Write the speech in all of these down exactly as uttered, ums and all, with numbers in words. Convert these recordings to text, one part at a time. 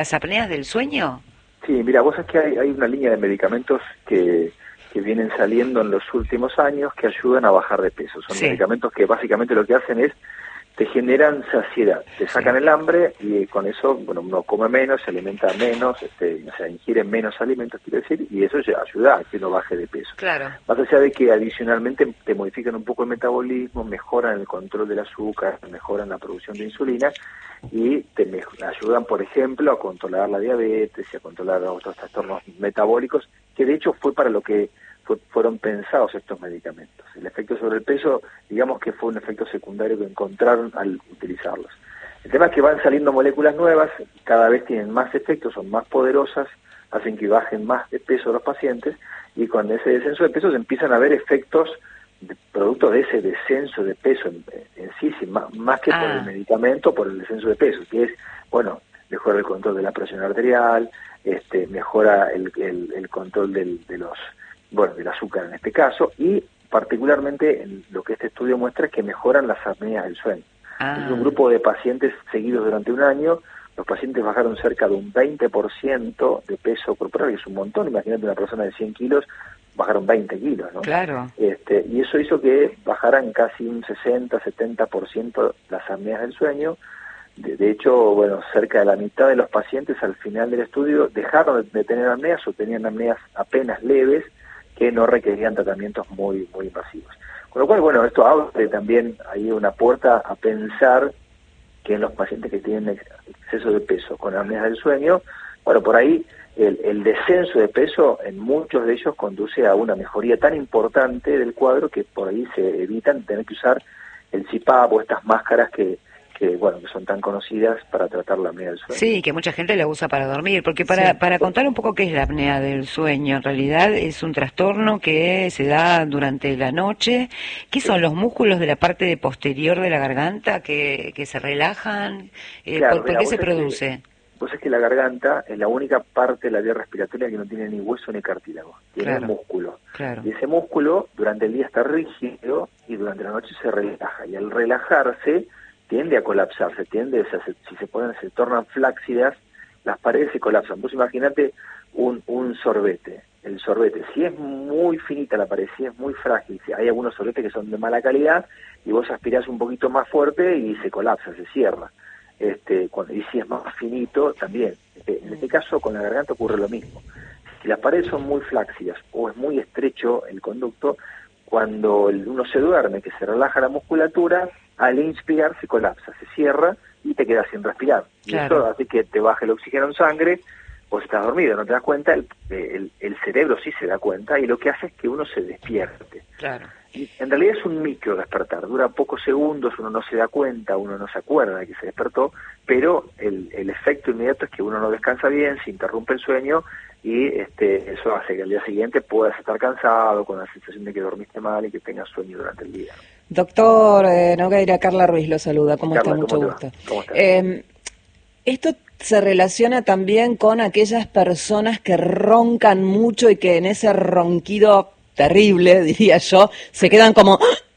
las apneas del sueño? Sí, mira, vos sabés que hay, hay una línea de medicamentos que, que vienen saliendo en los últimos años que ayudan a bajar de peso. Son Sí. medicamentos que básicamente lo que hacen es te generan saciedad, te sacan Sí. el hambre y con eso, bueno, uno come menos, se alimenta menos, este, o sea, ingiere menos alimentos, quiero decir, y eso ya ayuda a que uno baje de peso. Claro. Más allá de que adicionalmente te modifican un poco el metabolismo, mejoran el control del azúcar, mejoran la producción de insulina y te me- ayudan, por ejemplo, a controlar la diabetes y a controlar otros trastornos metabólicos, que de hecho fue para lo que fue- fueron pensados estos medicamentos. El efecto sobre el peso, digamos que fue un efecto secundario que encontraron al utilizarlos. El tema es que van saliendo moléculas nuevas, cada vez tienen más efectos, son más poderosas, hacen que bajen más de peso los pacientes, y con ese descenso de peso se empiezan a ver efectos de, producto de ese descenso de peso en, en sí, sí, más, más que Ah. por el medicamento, por el descenso de peso, que es, bueno, mejora el control de la presión arterial, este, mejora el, el, el control del, de los, bueno, del azúcar en este caso, y particularmente en lo que este estudio muestra es que mejoran las apneas del sueño. Ah. Es un grupo de pacientes seguidos durante un año, los pacientes bajaron cerca de un veinte por ciento de peso corporal, que es un montón. Imagínate una persona de cien kilos, bajaron veinte kilos, ¿no? Claro. Este, y eso hizo que bajaran casi un sesenta, setenta por ciento las apneas del sueño. De, de hecho, bueno, cerca de la mitad de los pacientes al final del estudio dejaron de, de tener apneas o tenían apneas apenas leves que no requerían tratamientos muy, muy invasivos. Con lo cual, bueno, esto abre también ahí una puerta a pensar que en los pacientes que tienen exceso de peso con apneas del sueño, bueno, por ahí el, el descenso de peso en muchos de ellos conduce a una mejoría tan importante del cuadro que por ahí se evitan tener que usar el C P A P o estas máscaras que, que bueno, que son tan conocidas para tratar la apnea del sueño. Sí, que mucha gente la usa para dormir, porque para, Sí. para contar un poco qué es la apnea del sueño, en realidad es un trastorno que se da durante la noche. ¿Qué son los músculos de la parte de posterior de la garganta que, que se relajan? Eh, Claro, ¿por, por mira, qué vos se sabés que- produce? Vos sabés que la garganta es la única parte de la vía respiratoria que no tiene ni hueso ni cartílago, tiene Claro. músculo. Claro. Y ese músculo durante el día está rígido y durante la noche se relaja. Y al relajarse tiende a colapsarse, tiende, o sea, se- si se ponen, se tornan flácidas, las paredes se colapsan. Vos imaginate un, un sorbete. El sorbete, si es muy finita la pared, si es muy frágil, si hay algunos sorbetes que son de mala calidad y vos aspirás un poquito más fuerte y se colapsa, se cierra. Este, cuando, y si es más finito, también. Este, en este caso, con la garganta ocurre lo mismo. Si las paredes son muy flácidas o es muy estrecho el conducto, cuando el, uno se duerme, que se relaja la musculatura, al inspirar se colapsa, se cierra y te quedas sin respirar. Claro. Y eso hace que te baje el oxígeno en sangre, vos estás dormido, no te das cuenta, el, el, el cerebro sí se da cuenta y lo que hace es que uno se despierte. Claro. Y en realidad es un micro despertar, dura pocos segundos, uno no se da cuenta, uno no se acuerda de que se despertó, pero el, el efecto inmediato es que uno no descansa bien, se interrumpe el sueño y este, eso hace que al día siguiente puedas estar cansado, con la sensación de que dormiste mal y que tengas sueño durante el día. Doctor eh, Nogueira, Carla Ruiz lo saluda. ¿Cómo Carla, está? Mucho ¿cómo te va? gusto. ¿Cómo estás? Eh, esto se relaciona también con aquellas personas que roncan mucho y que en ese ronquido terrible, diría yo, se quedan como...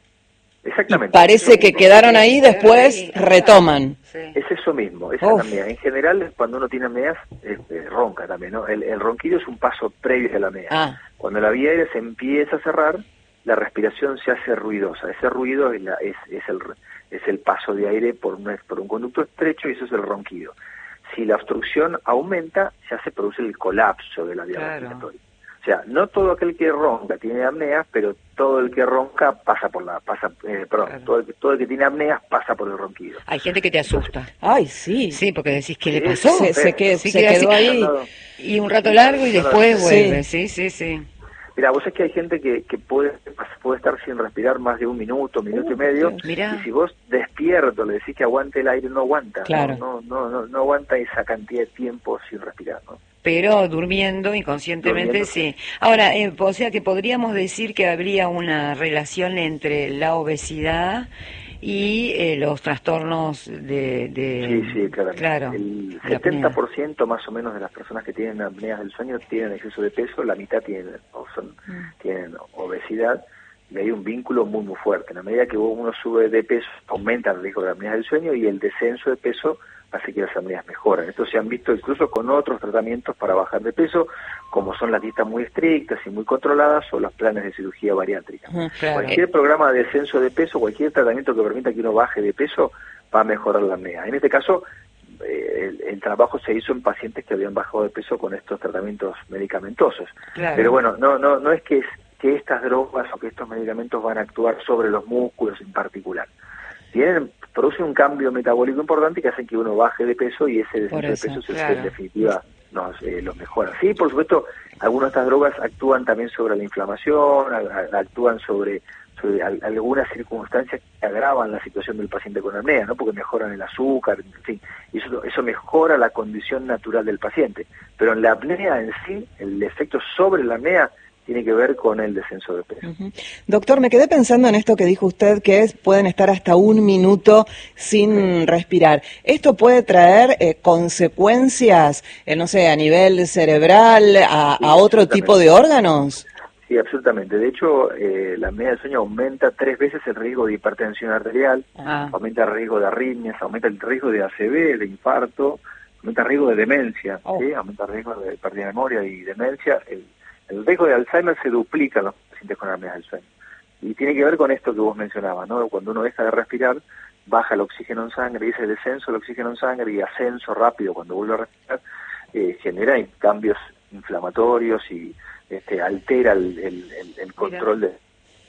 Y Exactamente. parece que quedaron ahí, después ahí, retoman. Sí. Es eso mismo, esa Uf. es la apnea. En general, cuando uno tiene apneas, este, ronca también, ¿no? El, el ronquido es un paso previo a la apnea. Ah. Cuando la vía aérea se empieza a cerrar, la respiración se hace ruidosa. Ese ruido es, la, es, es, el, es el paso de aire por un, por un conducto estrecho y eso es el ronquido. Si la obstrucción aumenta, ya se produce el colapso de la vía Claro. respiratoria. O sea, no todo aquel que ronca tiene apnea, pero todo el que ronca pasa por la, pasa, eh, perdón, Claro. todo, el, todo el que tiene apnea pasa por el ronquido. Hay gente que te asusta. Ay, sí. Sí, porque decís, ¿qué le Sí, pasó? Se, se, que- Sí, se queda quedó así. ahí. No, no. Y un rato largo y No, no, después sí. vuelve. Sí, sí, sí, sí. Mira, vos sabés que hay gente que, que puede, puede estar sin respirar más de un minuto, minuto Uh, y medio, Dios. Mirá. y si vos despierto le decís que aguante el aire, no aguanta, Claro. no, no, no, no aguanta esa cantidad de tiempo sin respirar, ¿no? Pero durmiendo inconscientemente, Durmiendo, sí. Ahora, eh, o sea que podríamos decir que habría una relación entre la obesidad y eh, los trastornos de... de Sí, sí, claramente. Claro, El de apnea. setenta por ciento más o menos de las personas que tienen apneas del sueño tienen exceso de peso, la mitad tienen, o son, tienen obesidad, y hay un vínculo muy muy fuerte. En la medida que uno sube de peso, aumenta el riesgo de apneas del sueño y el descenso de peso hace que las apneas mejoren. Esto se han visto incluso con otros tratamientos para bajar de peso, como son las dietas muy estrictas y muy controladas o los planes de cirugía bariátrica. Uh, claro. Cualquier programa de descenso de peso, cualquier tratamiento que permita que uno baje de peso, va a mejorar la apnea. En este caso, eh, el, el trabajo se hizo en pacientes que habían bajado de peso con estos tratamientos medicamentosos. Claro. Pero bueno, no, no, no es que, es que estas drogas o que estos medicamentos van a actuar sobre los músculos en particular. Tienen, producen un cambio metabólico importante que hace que uno baje de peso y ese descenso de peso se claro. en definitiva nos eh, lo mejora. Sí, por supuesto, algunas de estas drogas actúan también sobre la inflamación, a, a, actúan sobre, sobre a, algunas circunstancias que agravan la situación del paciente con apnea, ¿no? Porque mejoran el azúcar, en fin, y eso, eso mejora la condición natural del paciente. Pero en la apnea en sí, el efecto sobre la apnea tiene que ver con el descenso de peso. Uh-huh. Doctor, me quedé pensando en esto que dijo usted, que es pueden estar hasta un minuto sin respirar. ¿Esto puede traer eh, consecuencias, eh, no sé, a nivel cerebral, a, sí, a otro tipo de órganos? Sí, absolutamente. De hecho, eh, la apnea del sueño aumenta tres veces el riesgo de hipertensión arterial, ah. aumenta el riesgo de arritmias, aumenta el riesgo de A C V, de infarto, aumenta el riesgo de demencia, oh. ¿sí? Aumenta el riesgo de pérdida de memoria y demencia. El, El riesgo de Alzheimer se duplica en los pacientes con apneas del sueño. Y tiene que ver con esto que vos mencionabas, ¿no? Cuando uno deja de respirar, baja el oxígeno en sangre, y ese descenso del oxígeno en sangre y ascenso rápido cuando vuelve a respirar, eh, genera cambios inflamatorios y este, altera el, el, el, el control de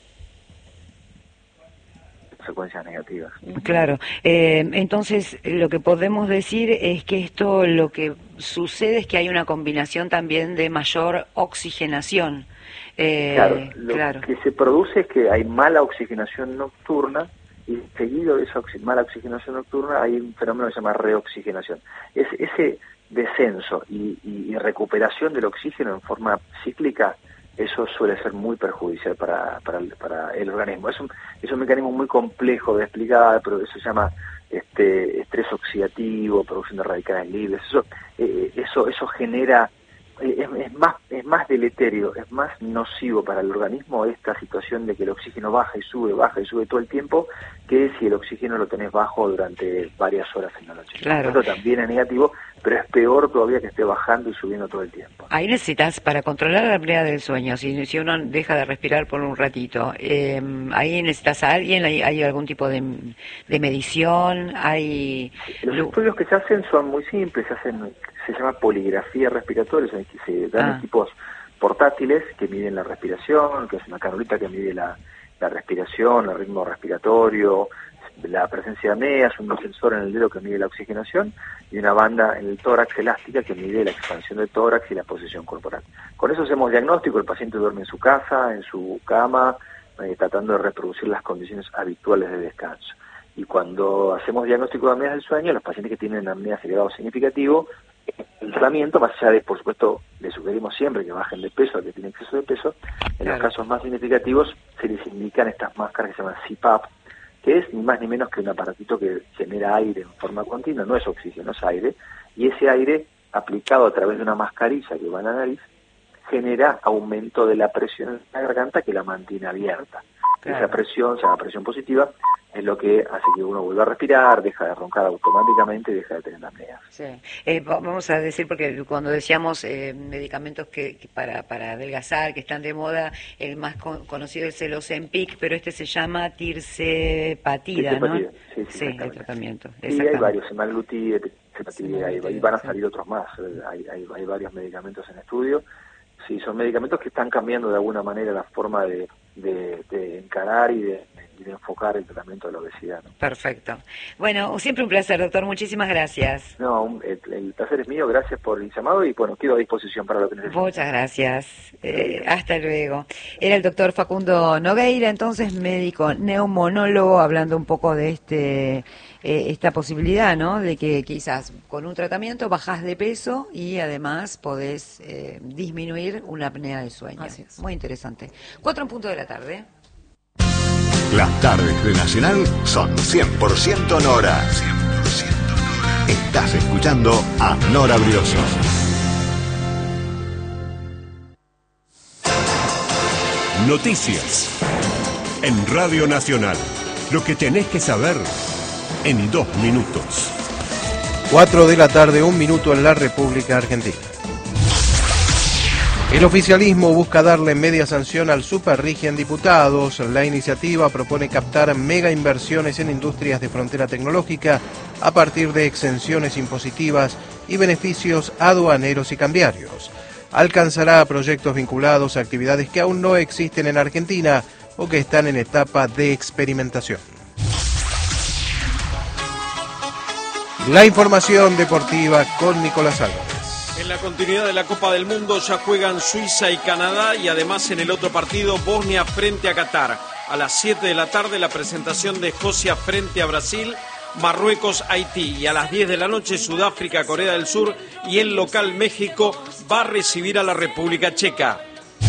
consecuencias negativas. Claro, eh, entonces lo que podemos decir es que esto lo que sucede es que hay una combinación también de mayor oxigenación. Eh, claro, lo claro. que se produce es que hay mala oxigenación nocturna y seguido de esa oxi- mala oxigenación nocturna hay un fenómeno que se llama reoxigenación. Es, ese descenso y, y, y recuperación del oxígeno en forma cíclica, eso suele ser muy perjudicial para, para, el, para el organismo. Es un, es un mecanismo muy complejo de explicar, pero eso se llama este, estrés oxidativo, producción de radicales libres. Eso, eh, eso, eso genera, eh, es, es, más, es más deleterio, es más nocivo para el organismo esta situación de que el oxígeno baja y sube, baja y sube todo el tiempo, que si el oxígeno lo tenés bajo durante varias horas en la noche. Claro. Esto también es negativo, pero es peor todavía que esté bajando y subiendo todo el tiempo. Ahí necesitas, para controlar la apnea del sueño, si, si uno deja de respirar por un ratito, eh, ahí necesitas a alguien, hay, hay algún tipo de, de medición, hay... Los estudios que se hacen son muy simples, se hacen, se llama poligrafía respiratoria, o sea, que se dan ah. equipos portátiles que miden la respiración, que es una canulita que mide la, la respiración, el ritmo respiratorio, la presencia de apneas, un sensor en el dedo que mide la oxigenación y una banda en el tórax elástica que mide la expansión del tórax y la posición corporal. Con eso hacemos diagnóstico, el paciente duerme en su casa, en su cama, eh, tratando de reproducir las condiciones habituales de descanso. Y cuando hacemos diagnóstico de apneas del sueño, los pacientes que tienen apneas de grado significativo, el tratamiento, más allá de, por supuesto, les sugerimos siempre que bajen de peso al que tiene exceso de peso, en claro. los casos más significativos se les indican estas máscaras que se llaman C PAP, que es ni más ni menos que un aparatito que genera aire en forma continua, no es oxígeno, es aire, y ese aire aplicado a través de una mascarilla que va en la nariz, genera aumento de la presión en la garganta que la mantiene abierta. Claro. Esa presión, o sea, la presión positiva, es lo que hace que uno vuelva a respirar, deja de roncar automáticamente y deja de tener apnea. Sí. Eh, vamos a decir, porque cuando decíamos eh, medicamentos que, que para, para adelgazar, que están de moda, el más con, conocido es el Ozempic, pero este se llama tirzepatida, ¿no? Sí, sí, sí el tratamiento. Sí, hay varios, semaglutid, tirzepatida, y van a salir otros más, hay, hay, hay varios medicamentos en estudio. Sí, son medicamentos que están cambiando de alguna manera la forma de, de, de encarar y de, de enfocar el tratamiento de la obesidad, ¿no? Perfecto. Bueno, siempre un placer, doctor. Muchísimas gracias. No, un, el, el placer es mío. Gracias por el llamado y, bueno, quedo a disposición para lo que necesiten. Muchas gracias. Eh, hasta luego. Era el doctor Facundo Nogueira, entonces médico neumonólogo, hablando un poco de este eh, esta posibilidad, ¿no? De que quizás con un tratamiento bajás de peso y además podés eh, disminuir una apnea del sueño. Así es. Muy interesante. Cuatro en punto de la tarde. Las tardes de Nacional son cien por ciento Nora. cien por ciento Nora. Estás escuchando a Nora Brioso. Noticias. En Radio Nacional. Lo que tenés que saber en dos minutos. cuatro de la tarde, un minuto en la República Argentina. El oficialismo busca darle media sanción al Superrigi en diputados. La iniciativa propone captar mega inversiones en industrias de frontera tecnológica a partir de exenciones impositivas y beneficios aduaneros y cambiarios. Alcanzará proyectos vinculados a actividades que aún no existen en Argentina o que están en etapa de experimentación. La información deportiva con Nicolás Álvarez. En la continuidad de la Copa del Mundo ya juegan Suiza y Canadá y además en el otro partido Bosnia frente a Qatar. A las siete de la tarde la presentación de Escocia frente a Brasil, Marruecos, Haití, y a las diez de la noche Sudáfrica, Corea del Sur, y el local México va a recibir a la República Checa.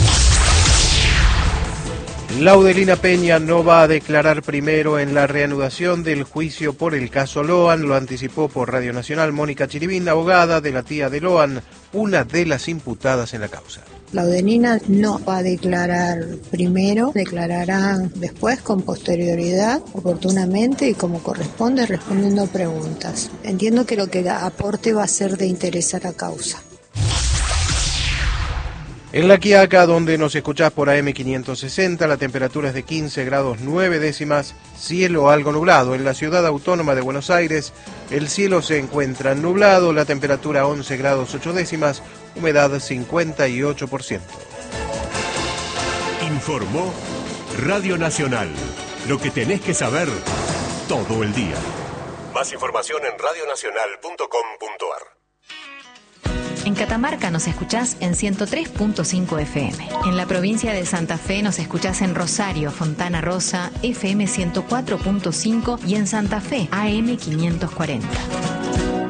Laudelina Peña no va a declarar primero en la reanudación del juicio por el caso Loan, lo anticipó por Radio Nacional Mónica Chiribín, abogada de la tía de Loan, una de las imputadas en la causa. Laudelina no va a declarar primero, declarará después con posterioridad, oportunamente y como corresponde, respondiendo a preguntas. Entiendo que lo que aporte va a ser de interés a la causa. En La Quiaca, donde nos escuchás por A M quinientos sesenta, la temperatura es de quince grados nueve décimas, cielo algo nublado. En la ciudad autónoma de Buenos Aires, el cielo se encuentra nublado, la temperatura once grados ocho décimas, humedad cincuenta y ocho por ciento. Informó Radio Nacional. Lo que tenés que saber todo el día. Más información en radio nacional punto com punto a r. En Catamarca nos escuchás en ciento tres punto cinco F M. En la provincia de Santa Fe nos escuchás en Rosario, Fontana Rosa, F M ciento cuatro punto cinco y en Santa Fe, A M quinientos cuarenta.